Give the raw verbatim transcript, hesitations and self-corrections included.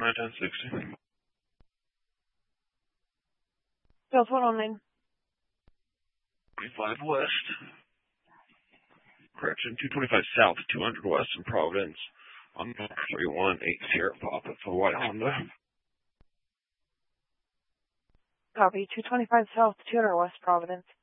nine ten sixty. Sales one oh nine. twenty-five west. Correction, two twenty-five south, two hundred west in Providence. On three one eight Sierra Papa for white Honda. Copy. two twenty-five south, two hundred west Providence.